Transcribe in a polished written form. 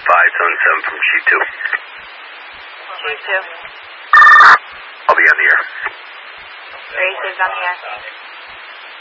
577 from Q2. Q2. I'll be on the air. Race is on the air.